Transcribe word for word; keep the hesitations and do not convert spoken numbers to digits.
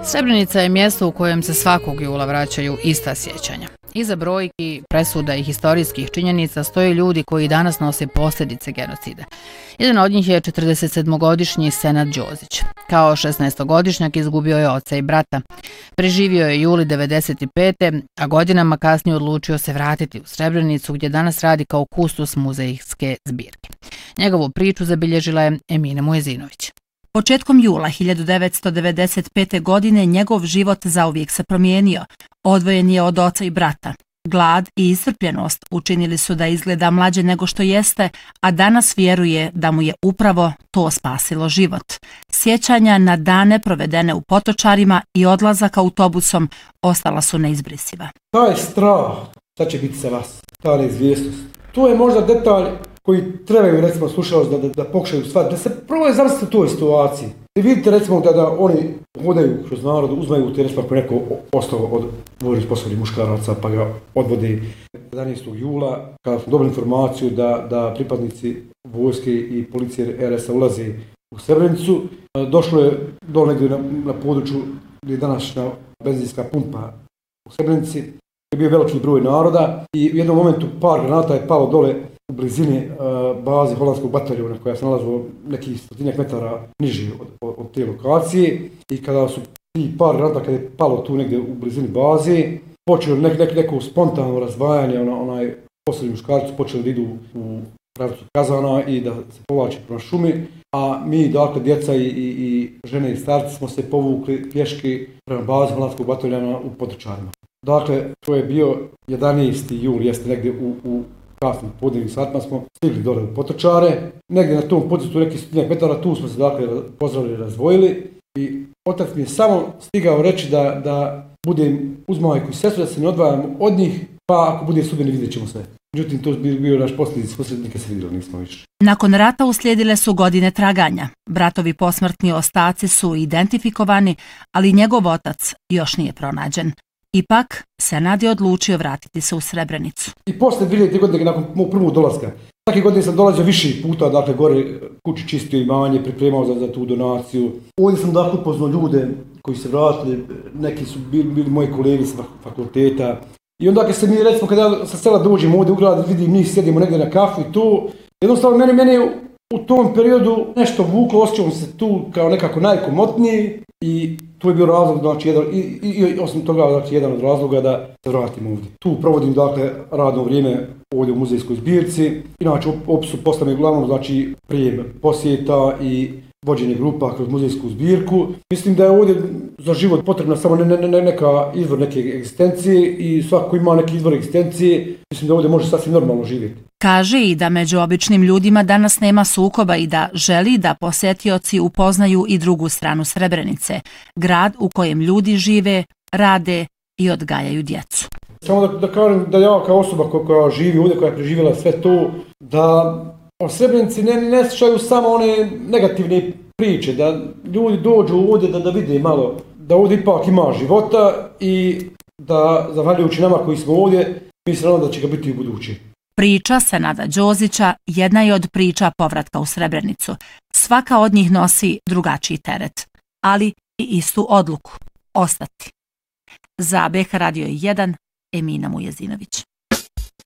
Srebrenica je mjesto u kojem se svakog jula vraćaju ista sjećanja. Iza brojki, presuda i historijskih činjenica stoje ljudi koji danas nose posljedice genocida. Jedan od njih je četrdesetsedmogodišnji Senad Đozić. Kao šesnaestogodišnjak izgubio je oca i brata. Preživio je juli devedeset pete. a godinama kasnije odlučio se vratiti u Srebrenicu gdje danas radi kao kustos muzejske zbirke. Njegovu priču zabilježila je Emina Mujezinović. Početkom jula hiljadu devetsto devedeset pete. godine njegov život zauvijek se promijenio. Odvojen je od oca i brata. Glad i iscrpljenost učinili su da izgleda mlađe nego što jeste, a danas vjeruje da mu je upravo to spasilo život. Sjećanja na dane provedene u Potočarima i odlazak autobusom ostala su neizbrisiva. Taj strah, šta će biti sa vas, ta neizvjesnost. To je možda detalj koji trebaju, recimo, slušalac da, da, da pokušaju shvatiti, da se probaju zamisliti u toj situaciji. I vidite, recimo, da, da oni hodaju kroz narod, uzmaju te, recimo, ako neko ostao od vojnih sposobnih muškaraca, pa ga odvode jedanaestog jula, kada smo dobili informaciju da, da pripadnici vojske i policije er es a ulaze u Srebrenicu, došlo je do negdje na, na području gdje je današnja benzinska pumpa u Srebrenici, je bio veliki broj naroda i u jednom momentu par granata je palo dole u blizini uh, baze holandskog bataljona koja se nalazila nekih stotinjak metara niži od, od, od te lokacije i kada su ti par granata kada je palo tu negdje u blizini baze, počelo nek, nek, neko spontano razdvajanje, ona, onaj poslednji muškarci počeli da idu u pravcu kazana i da se povlači prema šumi, a mi, dakle, djeca i, i, i žene i starci smo se povukli pješke prema bazi holandskog bataljona u Potočarima. Dakle, to je bio jedanaesti jul, jeste negdje u, u kasnim podnevnim satima smo stigli dole u Potočare. Negdje na tom podcestu nekih stotinjak metara, tu smo se, dakle, pozdravili i razdvojili. I otac mi je samo stigao reći da, da budem uz majku i sestru, da se ne odvajam od njih, pa ako bude sudbeni vidjet ćemo sve. Međutim, to je bio naš posljedic, posljednika se vidjelo, nismo više. Nakon rata uslijedile su godine traganja. Bratovi posmrtni ostaci su identifikovani, ali njegov otac još nije pronađen. Ipak, Senad je odlučio vratiti se u Srebrenicu. I posle dvije hiljade godine, nakon mog prvog dolaska, svake godine sam dolazio više puta, dakle, gore kući čistio imanje, pripremao za, za tu donaciju. Ovdje sam, dakle, upoznao ljude koji se vratili, neki su bili, bili moji kolegi sa fakulteta. I onda kad se mi, recimo, kada ja sa sela dođem ovdje u grad, vidim, mi sjedimo negdje na kafu i tu, jednostavno mene, mene u tom periodu nešto vuklo, osjećam se tu kao nekako najkomotniji i to je bio razlog, znači, jedan, i, i, i osim toga, znači, jedan od razloga da se vratim ovdje. Tu provodim, dakle, radno vrijeme ovdje u muzejskoj zbirci. Inače, opisu posla mi je uglavnom, znači, prijem posjeta i vođenje grupa kroz muzejsku zbirku. Mislim da je ovdje za život potrebna samo ne, ne, ne, neka izvor neke egzistencije i svako ima neki izvor egzistencije, mislim da ovdje može sasvim normalno živjeti. Kaže i da među običnim ljudima danas nema sukoba i da želi da posjetioci upoznaju i drugu stranu Srebrenice, grad u kojem ljudi žive, rade i odgajaju djecu. Samo da, da kažem da ja kao osoba koja, koja živi ovdje, koja je preživjela sve to, da o Srebrenici ne, ne slušaju samo one negativne priče, da ljudi dođu ovdje da, da vide malo, da ovdje ipak ima života i da, zahvaljujući nama koji smo ovdje, mislim da će ga biti u budući. Priča Senada Đozića jedna je od priča povratka u Srebrenicu. Svaka od njih nosi drugačiji teret, ali i istu odluku – ostati. Za B H Radio jedan, Emina Mujezinović.